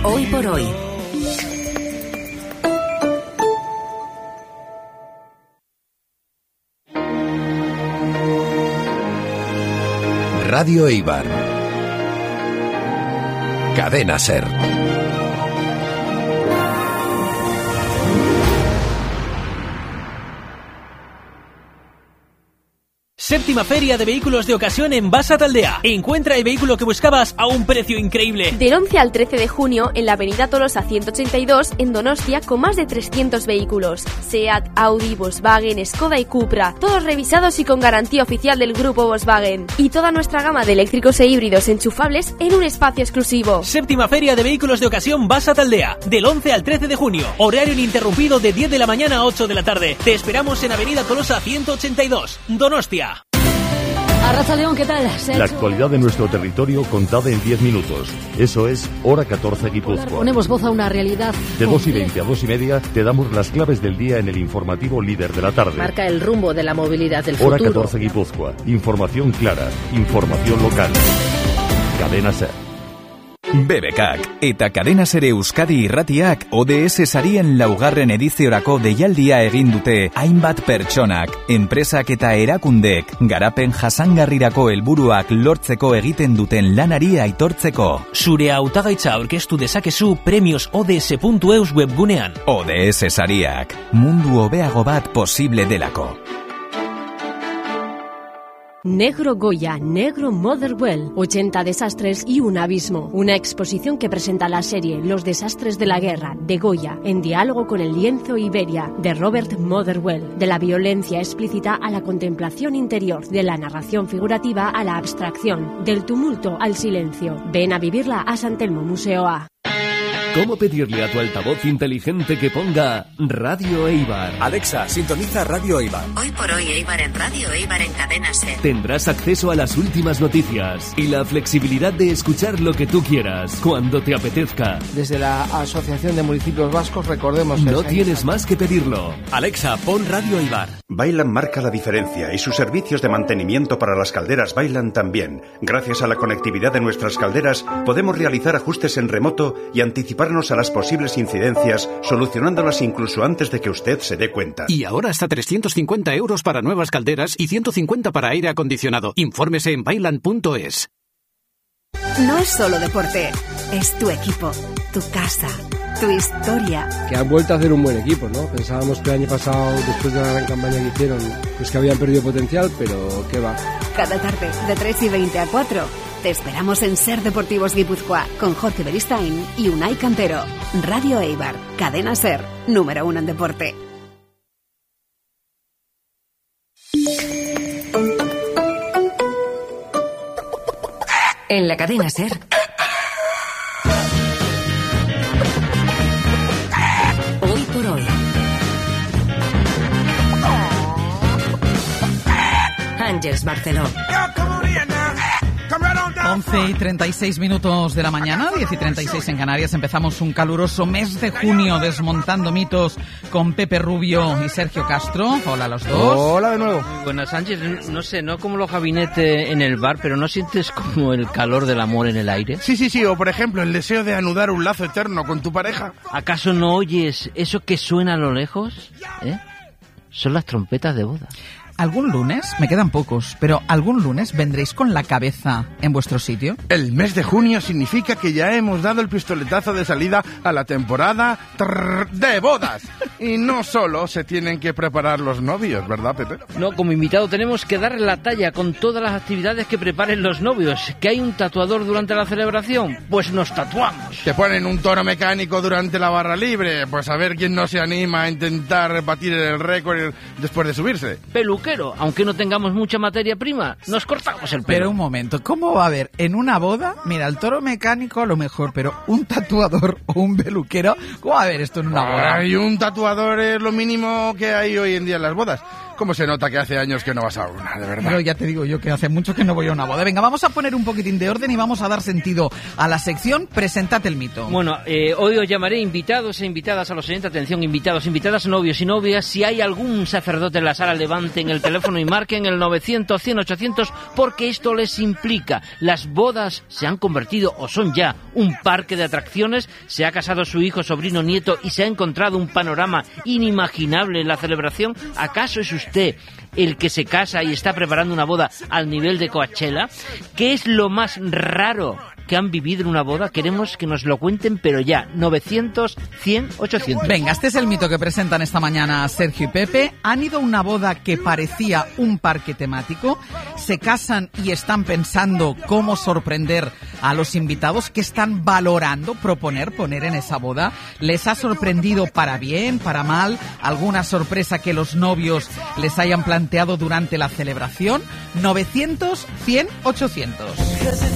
Hoy por hoy. Radio Eibar. Cadena SER. Séptima Feria de Vehículos de Ocasión en Basa Taldea. Encuentra el vehículo que buscabas a un precio increíble. Del 11 al 13 de junio en la avenida Tolosa 182 en Donostia con más de 300 vehículos. SEAT, Audi, Volkswagen, Skoda y Cupra. Todos revisados y con garantía oficial del grupo Volkswagen. Y toda nuestra gama de eléctricos e híbridos enchufables en un espacio exclusivo. Séptima Feria de Vehículos de Ocasión Basa Taldea. Del 11 al 13 de junio. Horario ininterrumpido de 10 de la mañana a 8 de la tarde. Te esperamos en avenida Tolosa 182, Donostia. Arratsaldeon, ¿qué tal? La actualidad de nuestro territorio contada en 10 minutos. Eso es Hora 14 Guipúzcoa. Ponemos voz a una realidad. De 2:20 a 2:30 te damos las claves del día en el informativo líder de la tarde. Marca el rumbo de la movilidad del futuro. Hora 14 Guipúzcoa. Información clara. Información local. Cadena SER. BBKak eta Cadena SER Euskadi irratiak ODS sarien laugarren ediziorako deialdia egin dute hainbat pertsonak, enpresak eta erakundek garapen jasangarrirako helburuak lortzeko egiten duten lanari aitortzeko. Zure hautagaitza aurkeztu dezakezu premiosods.eus webgunean. ODS sariak, mundu hobeago bat posible delako. Negro Goya, Negro Motherwell, 80 desastres y un abismo. Una exposición que presenta la serie Los desastres de la guerra, de Goya, en diálogo con el lienzo Iberia, de Robert Motherwell. De la violencia explícita a la contemplación interior, de la narración figurativa a la abstracción, del tumulto al silencio. Ven a vivirla a San Telmo Museo A. ¿Cómo pedirle a tu altavoz inteligente que ponga Radio Eibar? Alexa, sintoniza Radio Eibar. Hoy por hoy Eibar en Radio Eibar en Cadena SER. Tendrás acceso a las últimas noticias y la flexibilidad de escuchar lo que tú quieras, cuando te apetezca. Desde la Asociación de Municipios Vascos recordemos... No tienes más que pedirlo. Alexa, pon Radio Eibar. Bailan marca la diferencia y sus servicios de mantenimiento para las calderas Bailan también. Gracias a la conectividad de nuestras calderas podemos realizar ajustes en remoto y anticipar a las posibles incidencias, solucionándolas incluso antes de que usted se dé cuenta. Y ahora hasta 350 euros para nuevas calderas y 150 para aire acondicionado. Infórmese en bailan.es. No es solo deporte, es tu equipo, tu casa, tu historia. Que han vuelto a hacer un buen equipo, ¿no? Pensábamos que el año pasado, después de la gran campaña que hicieron, pues que habían perdido potencial, pero qué va. Cada tarde, de 3:20 a 4, te esperamos en SER Deportivos Guipúzcoa, con Jorge Beristain y Unai Cantero. Radio Eibar, Cadena SER, número 1 en deporte. En la Cadena SER. Hoy por hoy. Ángeles Barceló. 11:36 de la mañana, 10:36 en Canarias. Empezamos un caluroso mes de junio desmontando mitos con Pepe Rubio y Sergio Castro. Hola a los dos. Hola de nuevo. Buenas, Sánchez. No sé, no como los gabinetes en el bar, pero ¿no sientes como el calor del amor en el aire? Sí, o por ejemplo el deseo de anudar un lazo eterno con tu pareja. ¿Acaso no oyes eso que suena a lo lejos? Son las trompetas de boda. ¿Algún lunes? Me quedan pocos, pero ¿algún lunes vendréis con la cabeza en vuestro sitio? El mes de junio significa que ya hemos dado el pistoletazo de salida a la temporada de bodas. Y no solo se tienen que preparar los novios, ¿verdad, Pepe? No, como invitado tenemos que darle la talla con todas las actividades que preparen los novios. ¿Que hay un tatuador durante la celebración? Pues nos tatuamos. ¿Que ponen un toro mecánico durante la barra libre? Pues a ver quién no se anima a intentar batir el récord después de subirse. Peluquero, aunque no tengamos mucha materia prima, nos cortamos el pelo. Pero un momento, ¿cómo va a haber en una boda? Mira, el toro mecánico a lo mejor, pero un tatuador o un peluquero, ¿cómo va a haber esto en una boda? Ay, un tatuador es lo mínimo que hay hoy en día en las bodas. cómo se nota que hace años que no vas a una, de verdad. Pero ya te digo yo que hace mucho que no voy a una boda. Venga, vamos a poner un poquitín de orden y vamos a dar sentido a la sección Preséntate el mito. Bueno, hoy os llamaré invitados e invitadas a los oyentes. Atención, invitados, invitadas, novios y novias. Si hay algún sacerdote en la sala, levanten el teléfono y marquen el 900-100-800, porque esto les implica. Las bodas se han convertido, o son ya, un parque de atracciones. Se ha casado su hijo, sobrino, nieto y se ha encontrado un panorama inimaginable en la celebración. ¿Acaso es usted el que se casa y está preparando una boda al nivel de Coachella? ¿Qué es lo más raro que han vivido en una boda? Queremos que nos lo cuenten, pero ya. 900-100-800. Venga, este es el mito que presentan esta mañana Sergio y Pepe. Han ido a una boda que parecía un parque temático. Se casan y están pensando cómo sorprender a los invitados. ¿Qué están valorando poner en esa boda? ¿Les ha sorprendido para bien, para mal? ¿Alguna sorpresa que los novios les hayan planteado durante la celebración? 900-100-800.